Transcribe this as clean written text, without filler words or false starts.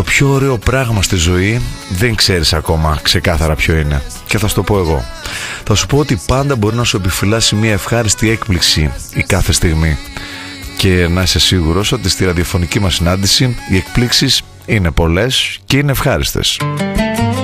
Το πιο ωραίο πράγμα στη ζωή δεν ξέρεις ακόμα ξεκάθαρα ποιο είναι. Και θα σου το πω εγώ. Θα σου πω ότι πάντα μπορεί να σου επιφυλάσει μια ευχάριστη έκπληξη η κάθε στιγμή. Και να είσαι σίγουρος ότι στη ραδιοφωνική μας συνάντηση οι εκπλήξεις είναι πολλές και είναι ευχάριστες.